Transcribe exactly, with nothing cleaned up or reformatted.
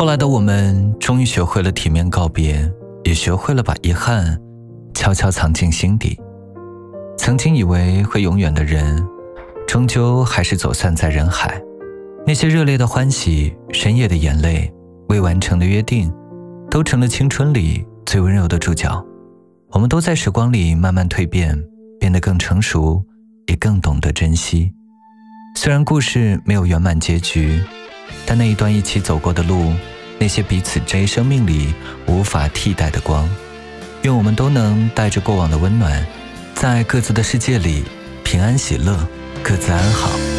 后来的我们终于学会了体面告别，也学会了把遗憾悄悄藏进心底。曾经以为会永远的人，终究还是走散在人海。那些热烈的欢喜，深夜的眼泪，未完成的约定，都成了青春里最温柔的注脚。我们都在时光里慢慢蜕变，变得更成熟，也更懂得珍惜。虽然故事没有圆满结局，但那一段一起走过的路，那些彼此这一生命里无法替代的光，愿我们都能带着过往的温暖，在各自的世界里平安喜乐，各自安好。